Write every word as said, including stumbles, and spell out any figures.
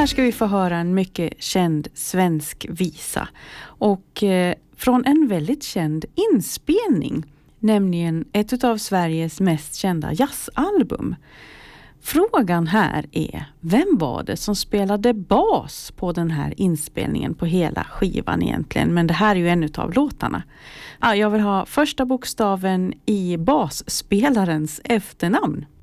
Här ska vi få höra en mycket känd svensk visa. Och eh, från en väldigt känd inspelning. Nämligen ett av Sveriges mest kända jazzalbum. Frågan här är, vem var det som spelade bas på den här inspelningen på hela skivan egentligen? Men det här är ju en av låtarna. Ja, jag vill ha första bokstaven i basspelarens efternamn.